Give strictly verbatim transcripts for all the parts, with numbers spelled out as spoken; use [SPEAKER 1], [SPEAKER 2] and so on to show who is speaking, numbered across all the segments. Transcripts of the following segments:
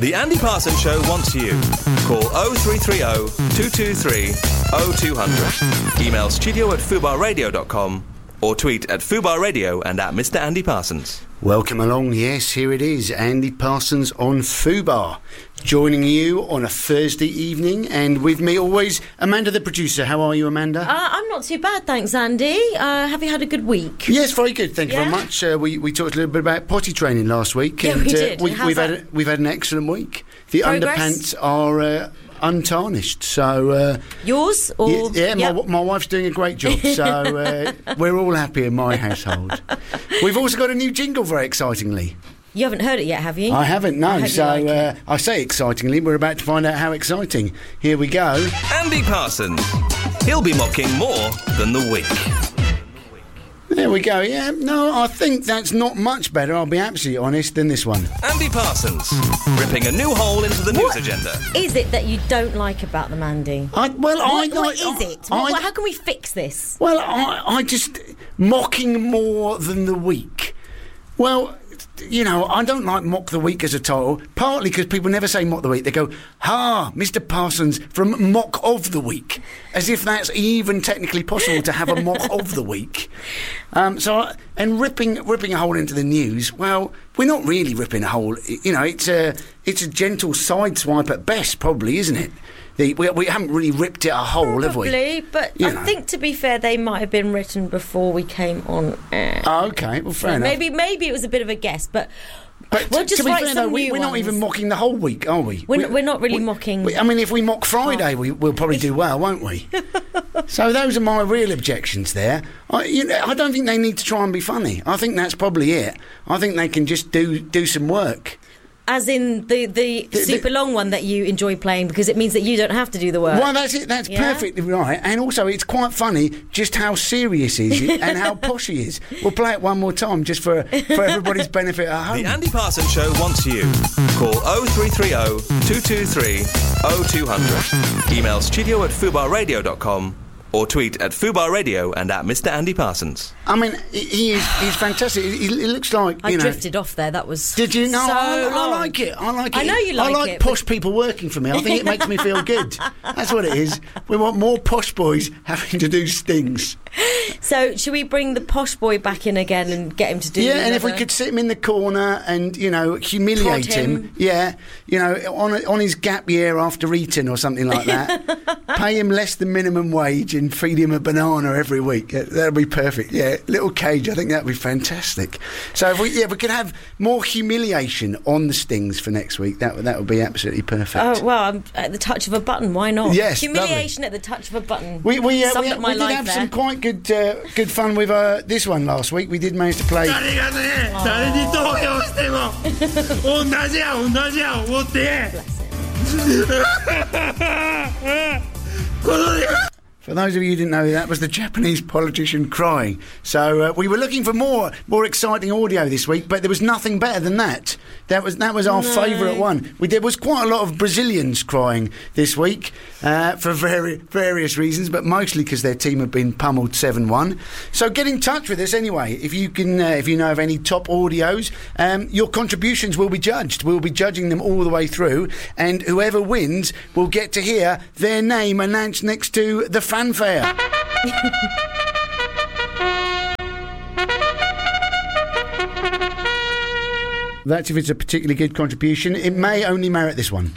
[SPEAKER 1] The Andy Parsons Show wants you. Call oh three three oh, two two three, oh two hundred. Email studio at fubar radio dot com or tweet at Fubar Radio and at Mister Andy Parsons.
[SPEAKER 2] Welcome along, yes, here it is, Andy Parsons on Fubar, joining you on a Thursday evening, and with me always, Amanda the producer. How are you, Amanda?
[SPEAKER 3] Uh, I'm not too bad, thanks, Andy. Uh, have you had a good week?
[SPEAKER 2] Yes, very good, thank you
[SPEAKER 3] Yeah?
[SPEAKER 2] very much. Uh, we, we talked a little bit about potty training last week.
[SPEAKER 3] Yeah,
[SPEAKER 2] and,
[SPEAKER 3] we
[SPEAKER 2] uh,
[SPEAKER 3] did.
[SPEAKER 2] we,
[SPEAKER 3] How's
[SPEAKER 2] we've,
[SPEAKER 3] that?
[SPEAKER 2] had a, we've had an excellent week. The
[SPEAKER 3] Progress?
[SPEAKER 2] underpants are uh, untarnished, so... Uh,
[SPEAKER 3] Yours? Or
[SPEAKER 2] Yeah, yeah
[SPEAKER 3] Yep.
[SPEAKER 2] my, my wife's doing a great job, so uh, we're all happy in my household. We've also got a new jingle, very excitingly.
[SPEAKER 3] You haven't heard it yet, have you?
[SPEAKER 2] I haven't, no,
[SPEAKER 3] I hope you
[SPEAKER 2] so
[SPEAKER 3] like
[SPEAKER 2] uh, I say excitingly, we're about to find out how exciting. Here we go.
[SPEAKER 1] Andy Parsons. He'll be mocking more than the week.
[SPEAKER 2] There we go, yeah. No, I think that's not much better, I'll be absolutely honest, than this one.
[SPEAKER 1] Andy Parsons. Ripping a new hole into the news
[SPEAKER 3] What
[SPEAKER 1] agenda.
[SPEAKER 3] is it that you don't like about them, Andy?
[SPEAKER 2] I, well, I
[SPEAKER 3] What, what
[SPEAKER 2] like-
[SPEAKER 3] is it?
[SPEAKER 2] I-
[SPEAKER 3] What- how can we fix this?
[SPEAKER 2] Well, I, I just... Mocking more than the week. Well... You know, I don't like Mock the Week as a title, partly because people never say Mock the Week. They go, ha, Mister Parsons from Mock of the Week, as if that's even technically possible to have a Mock of the Week. Um, so, I- and ripping ripping a hole into the news, well, we're not really ripping a hole. You know, it's a, it's a gentle sideswipe at best, probably, isn't it? The, we, we haven't really ripped it a hole, have we?
[SPEAKER 3] Probably, but
[SPEAKER 2] You
[SPEAKER 3] I
[SPEAKER 2] know.
[SPEAKER 3] think, to be fair, they might have been written before we came on air.
[SPEAKER 2] Oh, okay, well, fair
[SPEAKER 3] So
[SPEAKER 2] enough.
[SPEAKER 3] maybe, maybe it was a bit of a guess, but,
[SPEAKER 2] But
[SPEAKER 3] we'll
[SPEAKER 2] to-
[SPEAKER 3] just
[SPEAKER 2] to be
[SPEAKER 3] write
[SPEAKER 2] fair,
[SPEAKER 3] some
[SPEAKER 2] though, we,
[SPEAKER 3] new
[SPEAKER 2] we're not
[SPEAKER 3] ones.
[SPEAKER 2] even mocking the whole week, are we?
[SPEAKER 3] We're, we're not really
[SPEAKER 2] we-
[SPEAKER 3] mocking.
[SPEAKER 2] we- I mean, if we mock Friday, we, we'll probably do well, won't we? So those are my real objections there. I, you know, I don't think they need to try and be funny. I think that's probably it. I think they can just do do some work.
[SPEAKER 3] As in the, the,
[SPEAKER 2] The-
[SPEAKER 3] super
[SPEAKER 2] the-
[SPEAKER 3] long one that you enjoy playing because it means that you don't have to do the work.
[SPEAKER 2] Well, that's it. That's
[SPEAKER 3] Yeah?
[SPEAKER 2] perfectly right. And also, it's quite funny just how serious he is and how posh he is. We'll play it one more time just for for everybody's benefit at home.
[SPEAKER 1] The Andy Parsons Show wants you. Call oh three three oh, two two three, oh two hundred. Email studio at fubar radio dot com or tweet at Fubar Radio and at Mister Andy Parsons.
[SPEAKER 2] I mean, he, he is he's fantastic. He, he looks like, you
[SPEAKER 3] I
[SPEAKER 2] know...
[SPEAKER 3] drifted off there. That was
[SPEAKER 2] Did you? No,
[SPEAKER 3] so
[SPEAKER 2] I, I
[SPEAKER 3] long.
[SPEAKER 2] like it. I like it.
[SPEAKER 3] I know you like
[SPEAKER 2] I like
[SPEAKER 3] it,
[SPEAKER 2] posh
[SPEAKER 3] but-
[SPEAKER 2] people working for me. I think it makes me feel good. That's what it is. We want more posh boys having to do stings.
[SPEAKER 3] So, should we bring the posh boy back in again and get him to do?
[SPEAKER 2] Yeah, and if we
[SPEAKER 3] another-
[SPEAKER 2] could sit him in the corner and, you know, humiliate
[SPEAKER 3] Prod
[SPEAKER 2] him.
[SPEAKER 3] him.
[SPEAKER 2] Yeah, you know, on a, on his gap year after Eton or something like that. Pay him less than minimum wage and feed him a banana every week. Yeah, that'd be perfect. Yeah, little Cage, I think that'd be fantastic. So if we, yeah, if we could have more humiliation on the stings for next week, that would that would be absolutely perfect.
[SPEAKER 3] Oh well, I'm at the touch of a button. Why not?
[SPEAKER 2] Yes,
[SPEAKER 3] humiliation at the touch of a button.
[SPEAKER 2] We we, uh,
[SPEAKER 3] Summed
[SPEAKER 2] we,
[SPEAKER 3] up my
[SPEAKER 2] we did
[SPEAKER 3] life
[SPEAKER 2] have
[SPEAKER 3] there.
[SPEAKER 2] some quite good uh, good fun with uh, this one last week. We did manage to play.
[SPEAKER 4] 誰がね、誰に投票しても同じや同じや思ってこのね
[SPEAKER 2] For those of you who didn't know, that was the Japanese politician crying. So uh, we were looking for more more exciting audio this week, but there was nothing better than that. That was that was our
[SPEAKER 3] No.
[SPEAKER 2] favourite one. We there was quite a lot of Brazilians crying this week uh, for vari- various reasons, but mostly because their team had been pummeled seven one. So get in touch with us anyway. If you can, uh, if you know of any top audios, um, your contributions will be judged. We'll be judging them all the way through, and whoever wins will get to hear their name announced next to the fanfare. That's if it's a particularly good contribution. It may only merit this one.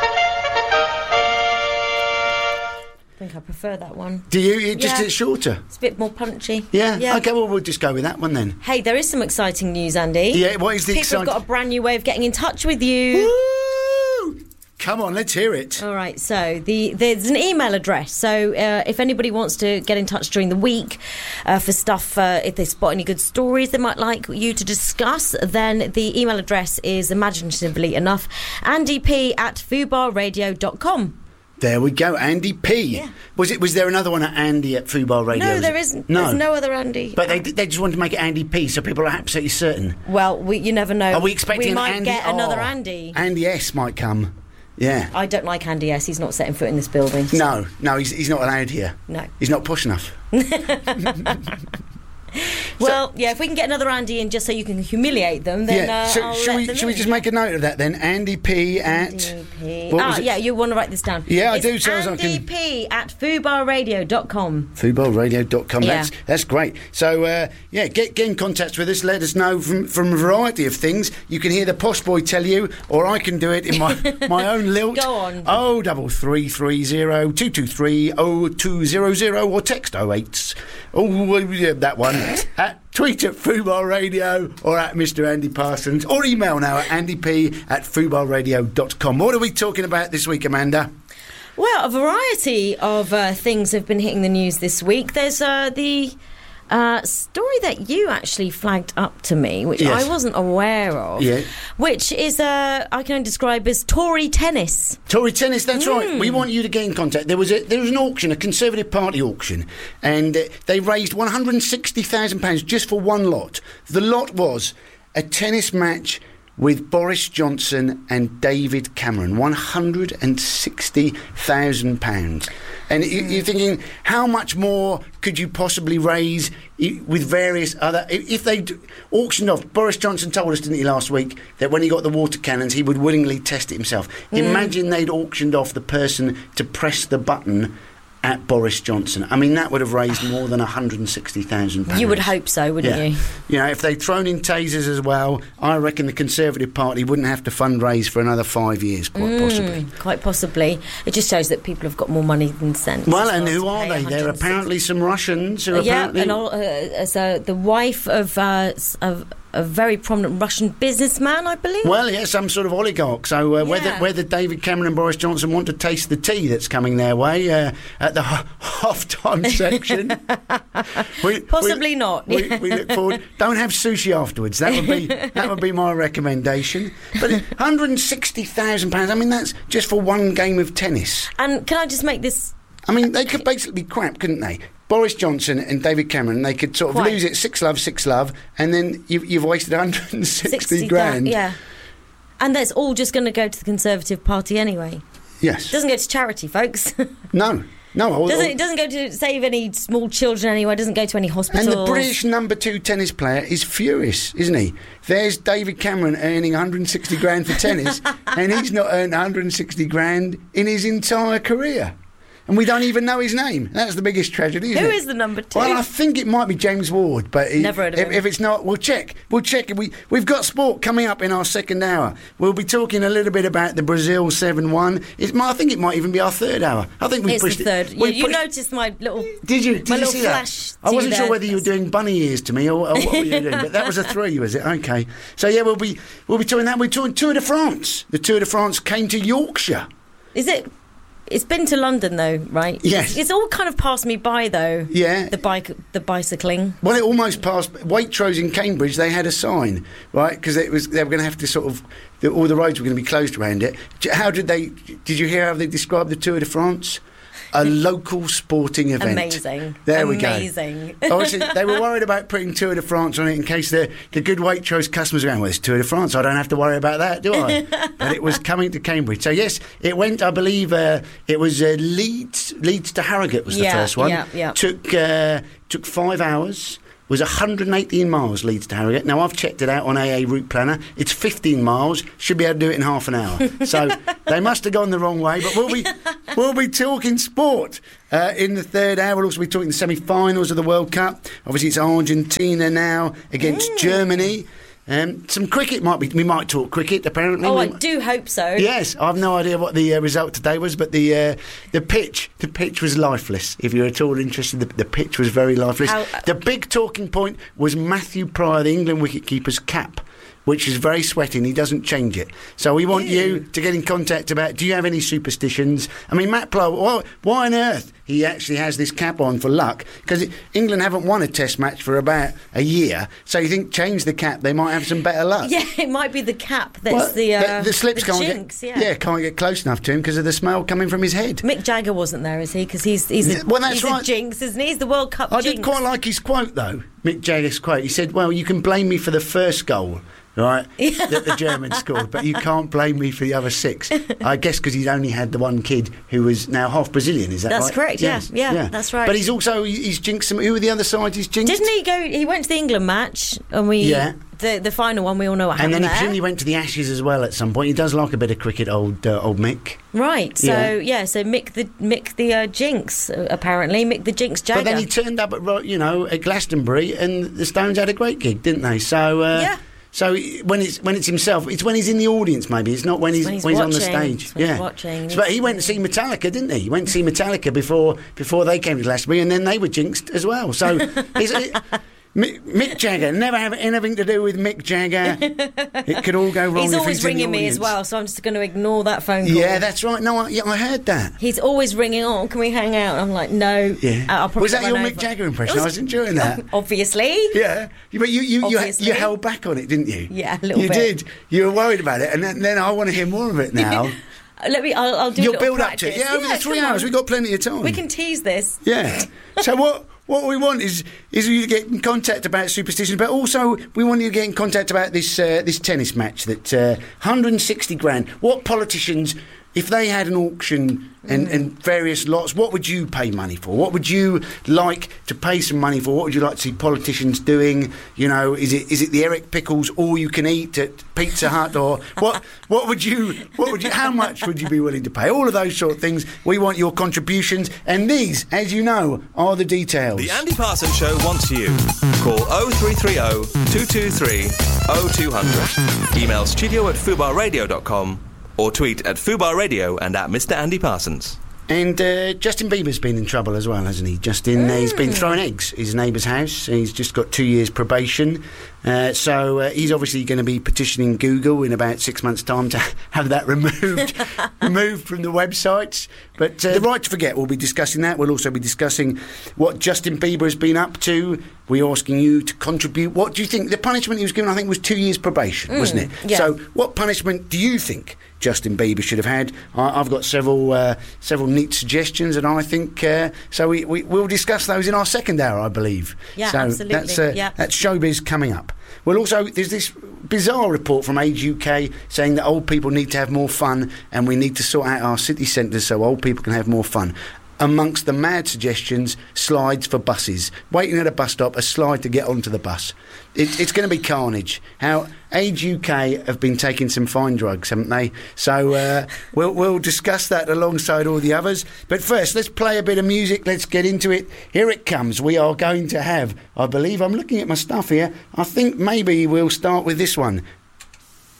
[SPEAKER 3] I think I prefer that one.
[SPEAKER 2] Do you? It just
[SPEAKER 3] Yeah.
[SPEAKER 2] it's shorter.
[SPEAKER 3] It's a bit more punchy.
[SPEAKER 2] Yeah?
[SPEAKER 3] Yeah.
[SPEAKER 2] Okay, well, we'll just go with that one then.
[SPEAKER 3] Hey, there is some exciting news, Andy.
[SPEAKER 2] Yeah, what is the
[SPEAKER 3] People
[SPEAKER 2] exciting...
[SPEAKER 3] have got a brand new way of getting in touch with you.
[SPEAKER 2] Woo! Come on, let's hear it.
[SPEAKER 3] All right, so the there's an email address. So uh, if anybody wants to get in touch during the week uh, for stuff, uh, if they spot any good stories they might like you to discuss, then the email address is imaginatively enough, andyp at fubar radio dot com.
[SPEAKER 2] There we go, Andy P.
[SPEAKER 3] Yeah.
[SPEAKER 2] Was it? Was there another one at Andy at Fubar Radio?
[SPEAKER 3] No, there isn't.
[SPEAKER 2] No.
[SPEAKER 3] There's no other Andy.
[SPEAKER 2] But they they just wanted to make it Andy P, so people are absolutely certain.
[SPEAKER 3] Well, we, you never know.
[SPEAKER 2] Are we expecting
[SPEAKER 3] We
[SPEAKER 2] an
[SPEAKER 3] might
[SPEAKER 2] Andy?
[SPEAKER 3] get another
[SPEAKER 2] Oh,
[SPEAKER 3] Andy.
[SPEAKER 2] Andy S might come. Yeah.
[SPEAKER 3] I don't like Andy S. He's not setting foot in this building. so-
[SPEAKER 2] No, no, he's he's not allowed here.
[SPEAKER 3] No.
[SPEAKER 2] He's not push enough.
[SPEAKER 3] Well, yeah, if we can get another Andy in just so you can humiliate them, then
[SPEAKER 2] yeah.
[SPEAKER 3] uh,
[SPEAKER 2] So
[SPEAKER 3] I'll
[SPEAKER 2] should
[SPEAKER 3] let
[SPEAKER 2] we
[SPEAKER 3] them
[SPEAKER 2] should we
[SPEAKER 3] in.
[SPEAKER 2] just make a note of that then? Andy P at
[SPEAKER 3] Andy P.
[SPEAKER 2] What
[SPEAKER 3] Ah,
[SPEAKER 2] was it?
[SPEAKER 3] yeah, you want to write this down.
[SPEAKER 2] Yeah, I
[SPEAKER 3] it's
[SPEAKER 2] do, so as I can-
[SPEAKER 3] Andy P at fubar radio dot com.
[SPEAKER 2] fubar radio dot com.
[SPEAKER 3] Yeah.
[SPEAKER 2] That's that's great. So uh, yeah, get get in contact with us. Let us know from from a variety of things. You can hear the posh boy tell you, or I can do it in my my own lilt.
[SPEAKER 3] Go on.
[SPEAKER 2] Oh, double three three zero two two three oh two zero zero, or text oh eight. Oh, yeah, that one. At tweet at Fubar Radio or at Mister Andy Parsons, or email now at andy p at fubar radio dot com. What are we talking about this week, Amanda?
[SPEAKER 3] Well, a variety of uh, things have been hitting the news this week. There's uh, the uh, story that you actually flagged up to me, which
[SPEAKER 2] Yes.
[SPEAKER 3] I wasn't aware of,
[SPEAKER 2] Yeah.
[SPEAKER 3] which is, uh, I can describe as Tory tennis.
[SPEAKER 2] Tory tennis, that's
[SPEAKER 3] Hmm.
[SPEAKER 2] right. We want you to get in contact. There was a, there was an auction, a Conservative Party auction, and uh, they raised one hundred and sixty thousand pounds just for one lot. The lot was a tennis match with Boris Johnson and David Cameron. One hundred and sixty thousand pounds. And you, you're thinking, how much more could you possibly raise i- with various other... i- If they auctioned off... Boris Johnson told us, didn't he, last week, that when he got the water cannons, he would willingly test it himself. Imagine they'd auctioned off the person to press the button at Boris Johnson. I mean, that would have raised more than one hundred and sixty thousand pounds.
[SPEAKER 3] You would hope so, wouldn't
[SPEAKER 2] Yeah.
[SPEAKER 3] you?
[SPEAKER 2] You know, if they'd thrown in tasers as well, I reckon the Conservative Party wouldn't have to fundraise for another five years, quite possibly.
[SPEAKER 3] Quite possibly. It just shows that people have got more money than sense.
[SPEAKER 2] Well,
[SPEAKER 3] as
[SPEAKER 2] and
[SPEAKER 3] well
[SPEAKER 2] who
[SPEAKER 3] to
[SPEAKER 2] are
[SPEAKER 3] pay
[SPEAKER 2] they? They're
[SPEAKER 3] one hundred sixty.
[SPEAKER 2] apparently some Russians who
[SPEAKER 3] Uh, yeah,
[SPEAKER 2] apparently...
[SPEAKER 3] and all, uh, so the wife of, uh, s- of a very prominent Russian businessman, I believe.
[SPEAKER 2] Well, yeah, some sort of oligarch. So uh, whether
[SPEAKER 3] Yeah.
[SPEAKER 2] whether David Cameron and Boris Johnson want to taste the tea that's coming their way uh, at the h- half-time section, we,
[SPEAKER 3] Possibly
[SPEAKER 2] we,
[SPEAKER 3] not.
[SPEAKER 2] We, we look forward. Don't have sushi afterwards. That would be that would be my recommendation. But one hundred and sixty thousand pounds. I mean, that's just for one game of tennis.
[SPEAKER 3] And can I just make this...
[SPEAKER 2] I mean, they could basically crap, couldn't they? Boris Johnson and David Cameron, they could sort of
[SPEAKER 3] Quite.
[SPEAKER 2] lose it six love, six love, and then you've, you've wasted one hundred and sixty
[SPEAKER 3] sixty
[SPEAKER 2] grand.
[SPEAKER 3] Yeah. And that's all just going to go to the Conservative Party anyway.
[SPEAKER 2] Yes.
[SPEAKER 3] It doesn't go to charity, folks.
[SPEAKER 2] No. No. all-
[SPEAKER 3] doesn't,
[SPEAKER 2] all-
[SPEAKER 3] it doesn't go to save any small children anyway. It doesn't go to any hospitals.
[SPEAKER 2] And the British number two tennis player is furious, isn't he? There's David Cameron earning one hundred and sixty grand for tennis, and he's not earned one hundred and sixty grand in his entire career. And we don't even know his name. That's the biggest tragedy, isn't
[SPEAKER 3] Who
[SPEAKER 2] it?
[SPEAKER 3] is the number two?
[SPEAKER 2] Well, I think it might be James Ward, but he,
[SPEAKER 3] Never heard of
[SPEAKER 2] if,
[SPEAKER 3] him.
[SPEAKER 2] if it's not, we'll check. We'll check. We, we've got sport coming up in our second hour. We'll be talking a little bit about the Brazil seven one. It's, I think it might even be our third hour. I think we
[SPEAKER 3] It's the
[SPEAKER 2] pushed
[SPEAKER 3] third.
[SPEAKER 2] it.
[SPEAKER 3] You,
[SPEAKER 2] we
[SPEAKER 3] you
[SPEAKER 2] pushed-
[SPEAKER 3] noticed my little...
[SPEAKER 2] Did you? Did
[SPEAKER 3] my
[SPEAKER 2] you
[SPEAKER 3] little
[SPEAKER 2] see
[SPEAKER 3] flash
[SPEAKER 2] that? I
[SPEAKER 3] to
[SPEAKER 2] wasn't
[SPEAKER 3] you
[SPEAKER 2] sure
[SPEAKER 3] there.
[SPEAKER 2] whether you were doing bunny ears to me or, or what were you doing, but that was a three, was it? Okay. So yeah, we'll be we'll be talking that. We're talking Tour de France. The Tour de France came to Yorkshire.
[SPEAKER 3] Is it... It's been to London, though, right?
[SPEAKER 2] Yes.
[SPEAKER 3] It's, it's all kind of passed me by, though.
[SPEAKER 2] Yeah.
[SPEAKER 3] The bike, the bicycling.
[SPEAKER 2] Well, it almost passed. Waitrose in Cambridge, they had a sign, right? Because it was they were going to have to sort of the, all the roads were going to be closed around it. How did they? Did you hear how they described the Tour de France? A local sporting event.
[SPEAKER 3] Amazing.
[SPEAKER 2] There
[SPEAKER 3] Amazing.
[SPEAKER 2] we go. Obviously, they were worried about putting Tour de France on it in case the, the good Waitrose customers were going, well, it's Tour de France, I don't have to worry about that, do I? But it was coming to Cambridge. So, yes, it went, I believe, uh, it was uh, Leeds, Leeds to Harrogate was the
[SPEAKER 3] Yeah,
[SPEAKER 2] first one.
[SPEAKER 3] yeah, yeah.
[SPEAKER 2] Took, uh, took five hours. Was one hundred eighteen miles Leeds to Harrogate. Now, I've checked it out on A A Route Planner. It's fifteen miles. Should be able to do it in half an hour. So they must have gone the wrong way. But we'll be we'll be talking sport uh, in the third hour. We'll also be talking the semi-finals of the World Cup. Obviously, it's Argentina now against
[SPEAKER 3] Mm.
[SPEAKER 2] Germany. Um, some cricket might be. We might talk cricket. Apparently.
[SPEAKER 3] Oh,
[SPEAKER 2] we
[SPEAKER 3] I
[SPEAKER 2] might-
[SPEAKER 3] do hope so.
[SPEAKER 2] Yes, I've no idea what the uh, result today was, but the uh, the pitch the pitch was lifeless. If you're at all interested, the, the pitch was very lifeless.
[SPEAKER 3] How-
[SPEAKER 2] the big talking point was Matthew Pryor, the England wicketkeeper's cap, which is very sweaty and he doesn't change it. So we want you to get in contact about, do you have any superstitions? I mean, Matt Pryor, why, why on earth he actually has this cap on for luck? Because England haven't won a test match for about a year, so you think change the cap, they might have some better luck.
[SPEAKER 3] Yeah, it might be the cap that's
[SPEAKER 2] Well,
[SPEAKER 3] the, uh,
[SPEAKER 2] the slips
[SPEAKER 3] the
[SPEAKER 2] can't
[SPEAKER 3] jinx,
[SPEAKER 2] get,
[SPEAKER 3] yeah.
[SPEAKER 2] can't get close enough to him because of the smell coming from his head.
[SPEAKER 3] Mick Jagger wasn't there, is he? Because he's, he's, a,
[SPEAKER 2] Well, that's
[SPEAKER 3] he's
[SPEAKER 2] right.
[SPEAKER 3] a jinx, isn't he? He's the World Cup
[SPEAKER 2] I
[SPEAKER 3] jinx.
[SPEAKER 2] did quite like his quote though. Mick Jagger's quote. He said, well, you can blame me for the first goal, right, that the Germans scored, but you can't blame me for the other six. I guess because he's only had the one kid who was now half Brazilian, is that
[SPEAKER 3] that's
[SPEAKER 2] right?
[SPEAKER 3] Correct,
[SPEAKER 2] yes.
[SPEAKER 3] yeah, yeah, yeah, that's right.
[SPEAKER 2] But he's also, he's jinxed some, who were the other side he's jinxed?
[SPEAKER 3] Didn't he go, he went to the England match, and we,
[SPEAKER 2] yeah.
[SPEAKER 3] the, the final one, we all know what happened
[SPEAKER 2] And then he
[SPEAKER 3] there.
[SPEAKER 2] presumably went to the Ashes as well at some point. He does like a bit of cricket, old uh, old Mick.
[SPEAKER 3] Right, so,
[SPEAKER 2] Yeah.
[SPEAKER 3] yeah, so Mick the Mick the uh, Jinx, uh, apparently, Mick the Jinx Jagger.
[SPEAKER 2] But then he turned up at, ro- you know, at Glastonbury, and the Stones had a great gig, didn't they? So, uh,
[SPEAKER 3] Yeah.
[SPEAKER 2] So when it's when it's himself, it's when he's in the audience. Maybe it's not when he's
[SPEAKER 3] when he's
[SPEAKER 2] when he's on the
[SPEAKER 3] watching.
[SPEAKER 2] stage.
[SPEAKER 3] It's when
[SPEAKER 2] Yeah,
[SPEAKER 3] he's watching.
[SPEAKER 2] But he went to see Metallica, didn't he? He went to see Metallica before before they came to Glastonbury, and then they were jinxed as well. So he's, it, Mick, Mick Jagger, never have anything to do with Mick Jagger. It could all go wrong.
[SPEAKER 3] He's
[SPEAKER 2] if
[SPEAKER 3] always
[SPEAKER 2] he's in the
[SPEAKER 3] ringing me as
[SPEAKER 2] audience.
[SPEAKER 3] well, so I'm just going to ignore that phone call.
[SPEAKER 2] Yeah, that's right. No, I, yeah, I heard that.
[SPEAKER 3] He's always ringing, oh, can we hang out? I'm like, no.
[SPEAKER 2] Yeah.
[SPEAKER 3] I'll probably
[SPEAKER 2] Was that
[SPEAKER 3] run
[SPEAKER 2] your
[SPEAKER 3] over.
[SPEAKER 2] Mick Jagger impression?
[SPEAKER 3] It was-
[SPEAKER 2] I was enjoying that.
[SPEAKER 3] Obviously.
[SPEAKER 2] Yeah, but you you, you
[SPEAKER 3] Obviously.
[SPEAKER 2] you held back on it, didn't you?
[SPEAKER 3] Yeah, a little
[SPEAKER 2] you
[SPEAKER 3] bit.
[SPEAKER 2] did. You were worried about it, and then, then I want to hear more of it now.
[SPEAKER 3] Let me, I'll, I'll do
[SPEAKER 2] You'll
[SPEAKER 3] a little
[SPEAKER 2] build up
[SPEAKER 3] practice.
[SPEAKER 2] to it. Yeah, over the three
[SPEAKER 3] come
[SPEAKER 2] hours,
[SPEAKER 3] on.
[SPEAKER 2] we've got plenty of time.
[SPEAKER 3] We can tease this.
[SPEAKER 2] Yeah. So what what we want is is you to get in contact about superstitions, but also we want you to get in contact about this uh, this tennis match that uh, one hundred sixty grand. What politicians, if they had an auction and, and various lots, what would you pay money for? What would you like to pay some money for? What would you like to see politicians doing? You know, is it is it the Eric Pickles all you can eat at Pizza Hut, or what? What would you? What would you? How much would you be willing to pay? All of those sort of things. We want your contributions, and these, as you know, are the details.
[SPEAKER 1] The Andy Parsons Show wants you. Call oh three three oh, two two three, oh two hundred. Email studio at fubar radio dot com or tweet at Fubar Radio and at Mister Andy Parsons.
[SPEAKER 2] And uh, Justin Bieber's been in trouble as well, hasn't he? Justin, uh, he's been throwing eggs at his neighbour's house. He's just got two years probation. Uh, so uh, he's obviously going to be petitioning Google in about six months' time to have that removed removed from the websites. But uh, the Right to Forget, we'll be discussing that. We'll also be discussing what Justin Bieber has been up to. We're asking you to contribute. What do you think? The punishment he was given, I think, was two years probation, mm, wasn't it?
[SPEAKER 3] Yeah.
[SPEAKER 2] So what punishment do you think Justin Bieber should have had? I, I've got several uh, several neat suggestions, and I think uh, so. We, we we'll discuss those in our second hour, I believe.
[SPEAKER 3] Yeah,
[SPEAKER 2] so
[SPEAKER 3] absolutely.
[SPEAKER 2] That's uh,
[SPEAKER 3] Yeah.
[SPEAKER 2] that's showbiz coming up. Well, also there's this bizarre report from Age U K saying that old people need to have more fun, and we need to sort out our city centres so old people can have more fun. Amongst the mad suggestions, slides for buses. Waiting at a bus stop, a slide to get onto the bus. It, it's going to be carnage. How Age U K have been taking some fine drugs, haven't they? So uh, we'll, we'll discuss that alongside all the others. But first, let's play a bit of music. Let's get into it. Here it comes. We are going to have, I believe, I'm looking at my stuff here. I think maybe we'll start with this one.